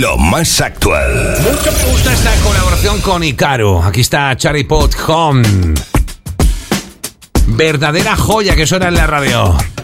lo más actual. Mucho me gusta esta colaboración con Icaro. Aquí está Charlie Puth Home. Verdadera joya que suena en la radio.